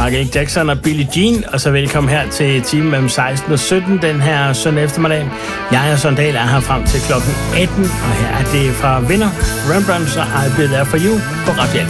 Michael Jackson og Billie Jean, og så velkommen her til timen mellem 16 og 17 den her søndag eftermiddag. Jeg og Sondal er her frem til klokken 18, og her er det fra Vinder, Rembrandts og I'll Be There For You på Radio